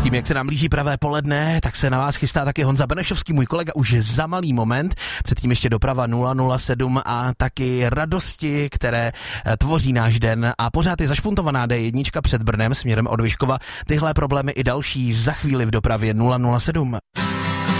Tím, jak se nám blíží pravé poledne, tak se na vás chystá taky Honza Benešovský, můj kolega, už za malý moment. Předtím ještě doprava 007 a taky radosti, které tvoří náš den. A pořád je zašpuntovaná D1 před Brnem směrem od Vyškova. Tyhle problémy i další za chvíli v dopravě 007.